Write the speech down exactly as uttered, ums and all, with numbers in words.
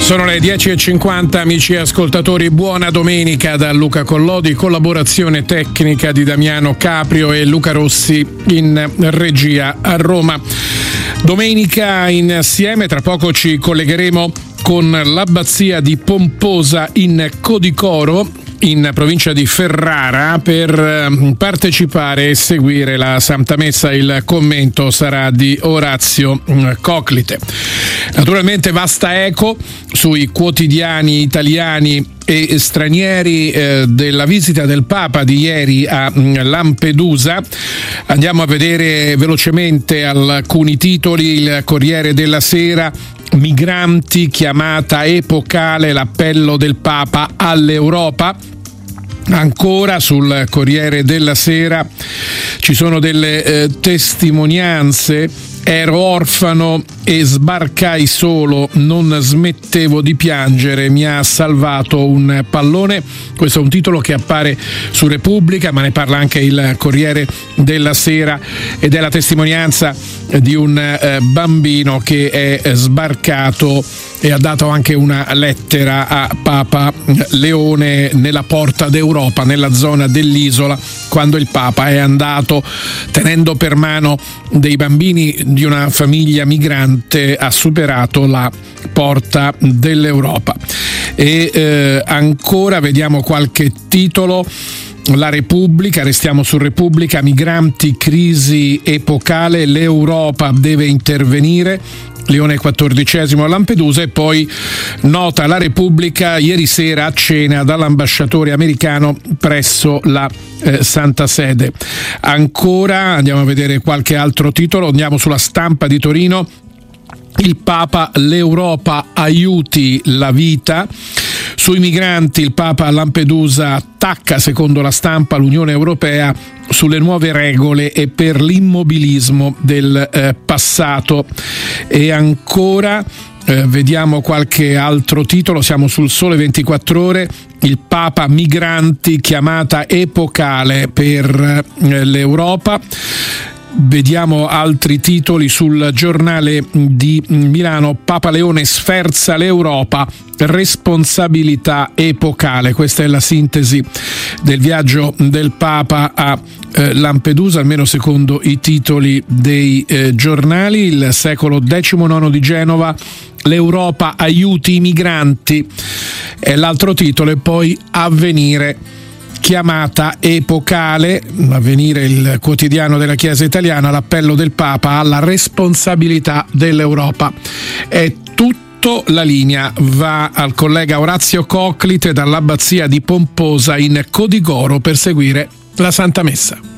Sono le dieci e cinquanta, amici ascoltatori, buona domenica da Luca Collodi, collaborazione tecnica di Damiano Caprio e Luca Rossi in regia a Roma. Domenica insieme, tra poco ci collegheremo con l'abbazia di Pomposa in Codicoro, in provincia di Ferrara, per partecipare e seguire la Santa Messa. Il commento sarà di Orazio Coclite. Naturalmente vasta eco sui quotidiani italiani e stranieri eh, della visita del Papa di ieri a Lampedusa. Andiamo a vedere velocemente alcuni titoli. Il Corriere della Sera: migranti, chiamata epocale, l'appello del Papa all'Europa. Ancora sul Corriere della Sera ci sono delle eh, testimonianze. Ero orfano e sbarcai solo, non smettevo di piangere, mi ha salvato un pallone. Questo è un titolo che appare su Repubblica, ma ne parla anche il Corriere della Sera, ed è la testimonianza di un eh, bambino che è sbarcato e ha dato anche una lettera a Papa Leone nella Porta d'Europa, nella zona dell'isola, quando il Papa è andato tenendo per mano dei bambini di una famiglia migrante, ha superato la Porta dell'Europa. E eh, ancora vediamo qualche titolo. La Repubblica, restiamo su Repubblica: migranti, crisi epocale, l'Europa deve intervenire. Leone quattordicesimo a Lampedusa. E poi nota la Repubblica: ieri sera a cena dall'ambasciatore americano presso la eh, Santa Sede. Ancora andiamo a vedere qualche altro titolo. Andiamo sulla Stampa di Torino: il Papa, l'Europa aiuti la vita. Sui migranti il Papa a Lampedusa attacca, secondo la Stampa, l'Unione Europea sulle nuove regole e per l'immobilismo del eh, passato. E ancora eh, vediamo qualche altro titolo. Siamo sul Sole ventiquattro Ore: il Papa, migranti, chiamata epocale per eh, l'Europa. Vediamo altri titoli sul Giornale di Milano: Papa Leone sferza l'Europa, responsabilità epocale. Questa è la sintesi del viaggio del Papa a eh, Lampedusa, almeno secondo i titoli dei eh, giornali. Il Secolo diciannove di Genova: l'Europa aiuti i migranti, è l'altro titolo. E poi Avvenire: chiamata epocale. Avvenire, il quotidiano della Chiesa italiana: l'appello del Papa alla responsabilità dell'Europa. È tutto. La linea va al collega Orazio Coclite dall'abbazia di Pomposa in Codigoro per seguire la Santa Messa.